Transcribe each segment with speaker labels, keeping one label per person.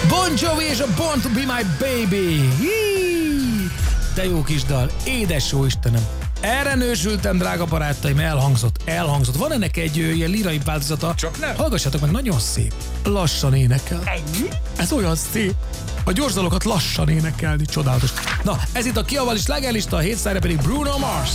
Speaker 1: Bon Jovi és a Born to be my baby. De jó kis dal. Édes jó Istenem. Erre nősültem, drága barátaim, elhangzott. Van ennek egy ilyen lírai változata.
Speaker 2: Csak nem.
Speaker 1: Hallgassátok meg, nagyon szép. Lassan énekel.
Speaker 2: Ennyi?
Speaker 1: Ez olyan szép. A gyors dalokat lassan énekelni, csodálatos. Na, ez itt a kiavalis slágerlista, a hétszára pedig Bruno Mars.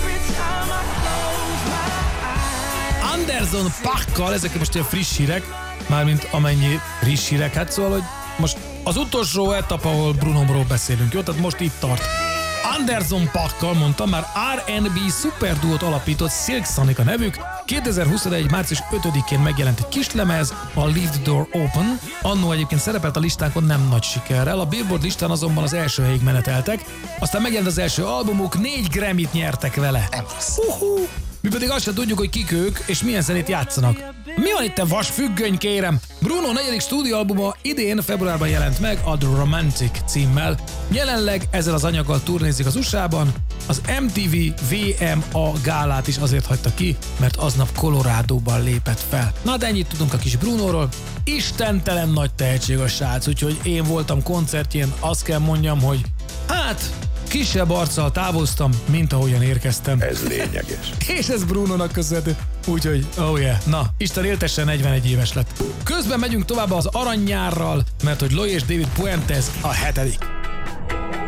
Speaker 1: Anderson .Paak-kal, ezek most ilyen friss hírek, mármint amennyi friss hírek, hát szóval, hogy most az utolsó etap, ahol Bruno-ról beszélünk, jó? Tehát most itt tart. Anderson .Paak-kal, mondtam, már R&B szuperduót alapított, Silk Sonic a nevük. 2021. március 5-én megjelent egy kislemez, a Leave the Door Open. Annó egyébként szerepelt a listánkon nem nagy sikerrel, a Billboard listán azonban az első helyig meneteltek. Aztán megjelent az első albumuk, 4 Grammy-t nyertek vele. Mi pedig azt sem tudjuk, hogy kik ők, és milyen zenét játszanak. Mi van itt, te vas függöny, kérem? Bruno 4. stúdióalbuma idén februárban jelent meg a The Romantic címmel. Jelenleg ezzel az anyaggal turnézik az USA-ban. Az MTV VMA gálát is azért hagyta ki, mert aznap Colorado-ban lépett fel. Na, de ennyit tudunk a kis Brunoról. Istentelen nagy tehetség a srác, úgyhogy én voltam koncertjén, azt kell mondjam, hogy hát kisebb arccal távoztam, mint ahogyan érkeztem.
Speaker 2: Ez lényeges.
Speaker 1: És ez Brunónak köszönhető. Úgyhogy, oh yeah. Na, Isten éltesse, 41 éves lett. Közben megyünk tovább az aranynyárral, mert hogy Loy és David Puentes a 7.